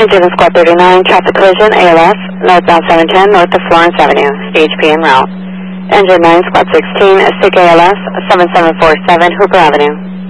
Engine Squad 39, traffic collision, ALS, northbound 710, north of Florence Avenue, CHP en route. Engine 9, Squad 16, SIG ALS, 7747, Hooper Avenue.